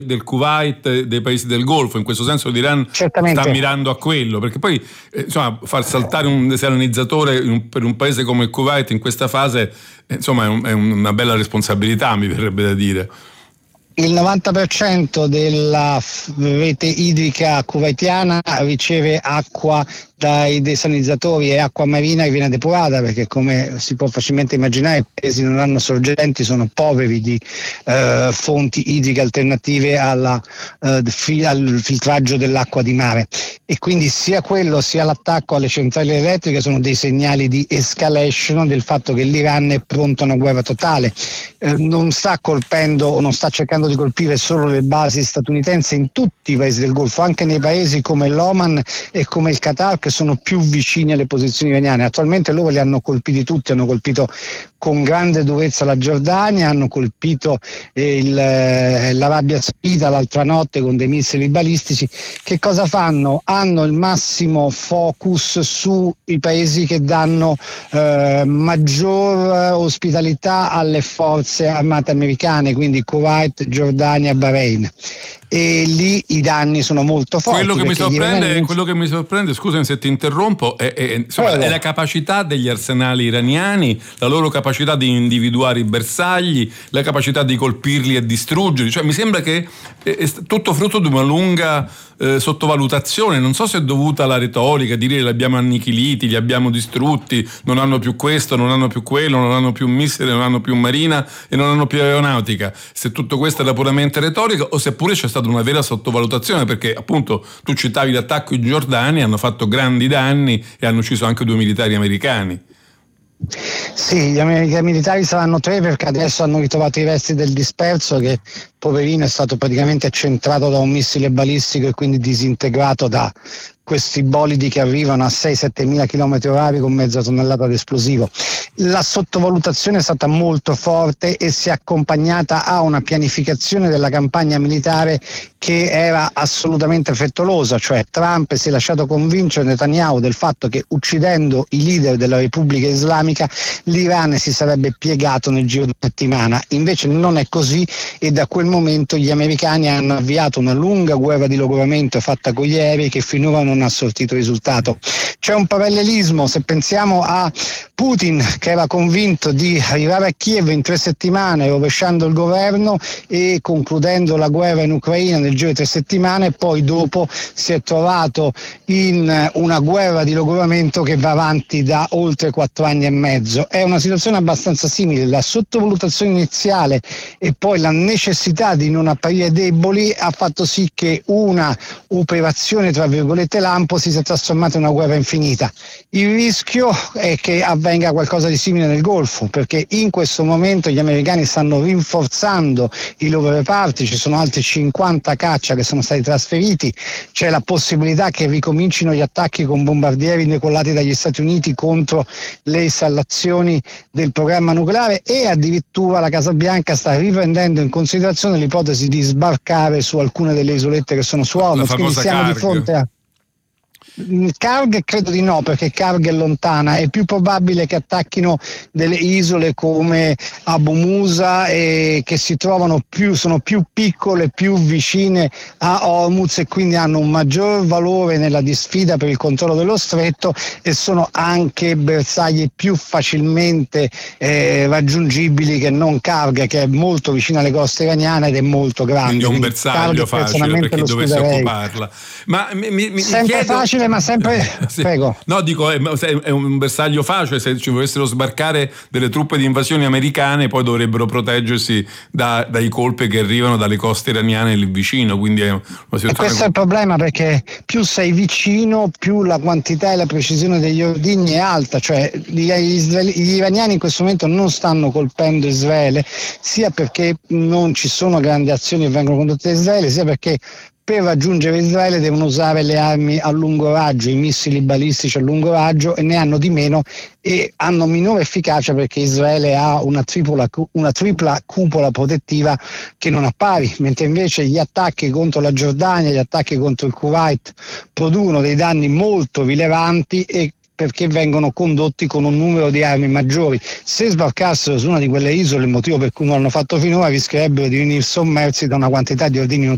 del Kuwait, dei paesi del Golfo. In questo senso l'Iran sta mirando a quello, perché poi far saltare un desalinizzatore per un paese come il Kuwait in questa fase è una bella responsabilità, mi verrebbe da dire. Il 90% della rete idrica kuwaitiana riceve acqua dai desalinizzatori e acqua marina che viene depurata, perché come si può facilmente immaginare i paesi non hanno sorgenti, sono poveri di fonti idriche alternative al filtraggio dell'acqua di mare, e quindi sia quello sia l'attacco alle centrali elettriche sono dei segnali di escalation del fatto che l'Iran è pronto a una guerra totale. Non sta colpendo o non sta cercando di colpire solo le basi statunitensi in tutti i paesi del Golfo, anche nei paesi come l'Oman e come il Qatar, che sono più vicini alle posizioni iraniane. Attualmente loro li hanno colpiti tutti, hanno colpito con grande durezza la Giordania, hanno colpito l'Arabia Saudita l'altra notte con dei missili balistici. Che cosa fanno? Hanno il massimo focus sui paesi che danno maggior ospitalità alle forze armate americane, quindi Kuwait, Giordania, Bahrain. E lì i danni sono molto forti. Quello che mi sorprende, scusami se ti interrompo, è la capacità degli arsenali iraniani, la loro capacità di individuare i bersagli, la capacità di colpirli e distruggerli. Cioè, mi sembra che è tutto frutto di una lunga sottovalutazione. Non so se è dovuta alla retorica, dire li abbiamo annichiliti, li abbiamo distrutti, non hanno più questo, non hanno più quello, non hanno più missili, non hanno più marina e non hanno più aeronautica. Se tutto questo era puramente retorica o seppure c'è stata una vera sottovalutazione, perché appunto tu citavi l'attacco in Giordania, hanno fatto grandi danni e hanno ucciso anche 2 militari americani. Sì, gli militari saranno 3, perché adesso hanno ritrovato i resti del disperso che, poverino, è stato praticamente accentrato da un missile balistico e quindi disintegrato da questi bolidi che arrivano a 6-7 mila km/h con mezza tonnellata di esplosivo. La sottovalutazione è stata molto forte e si è accompagnata a una pianificazione della campagna militare che era assolutamente frettolosa, cioè Trump si è lasciato convincere Netanyahu del fatto che uccidendo i leader della Repubblica Islamica l'Iran si sarebbe piegato nel giro di una settimana. Invece non è così, e da quel momento gli americani hanno avviato una lunga guerra di logoramento fatta con gli aerei che finora non ha sortito risultato. C'è un parallelismo se pensiamo a Putin, che era convinto di arrivare a Kiev in 3 settimane rovesciando il governo e concludendo la guerra in Ucraina nel giro di 3 settimane, e poi dopo si è trovato in una guerra di logoramento che va avanti da oltre 4 anni e mezzo. È una situazione abbastanza simile. La sottovalutazione iniziale e poi la necessità di non apparire deboli ha fatto sì che una operazione tra virgolette lampo si sia trasformata in una guerra infinita. Il rischio è che avvenga qualcosa di simile nel Golfo, perché in questo momento gli americani stanno rinforzando i loro reparti, ci sono altri 50 caccia che sono stati trasferiti, c'è la possibilità che ricomincino gli attacchi con bombardieri decollati dagli Stati Uniti contro le installazioni del programma nucleare, e addirittura la Casa Bianca sta riprendendo in considerazione l'ipotesi di sbarcare su alcune delle isolette che sono su Hormuz. Quindi siamo di fronte a Karg credo di no, perché Karg è lontana. È più probabile che attacchino delle isole come Abu Musa, e che si trovano sono più piccole, più vicine a Hormuz, e quindi hanno un maggior valore nella disfida per il controllo dello stretto, e sono anche bersagli più facilmente raggiungibili che non Karg, che è molto vicino alle coste iraniane ed è molto grande. Quindi è un bersaglio facile per chi dovesse occuparla. Ma mi sempre chiedo... facile, ma sempre sì. Prego. No, dico, è un bersaglio facile. Se ci volessero sbarcare delle truppe di invasione americane, poi dovrebbero proteggersi dai colpi che arrivano dalle coste iraniane lì vicino, quindi è una situazione... E questo è il problema, perché più sei vicino, più la quantità e la precisione degli ordigni è alta. Cioè gli iraniani in questo momento non stanno colpendo Israele, sia perché non ci sono grandi azioni che vengono condotte da Israele, sia perché per raggiungere Israele devono usare le armi a lungo raggio, i missili balistici a lungo raggio, e ne hanno di meno e hanno minore efficacia, perché Israele ha una tripla cupola protettiva che non ha pari, mentre invece gli attacchi contro la Giordania, gli attacchi contro il Kuwait producono dei danni molto rilevanti, e perché vengono condotti con un numero di armi maggiori. Se sbarcassero su una di quelle isole, il motivo per cui non l'hanno fatto finora, rischierebbero di venire sommersi da una quantità di ordigni